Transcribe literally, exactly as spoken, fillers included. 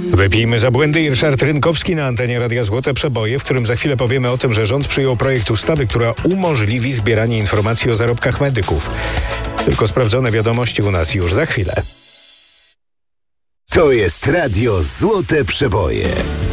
Wypijmy za błędy i Ryszard Rynkowski na antenie Radia Złote Przeboje, w którym za chwilę powiemy o tym, że rząd przyjął projekt ustawy, która umożliwi zbieranie informacji o zarobkach medyków. Tylko sprawdzone wiadomości u nas już za chwilę. To jest Radio Złote Przeboje.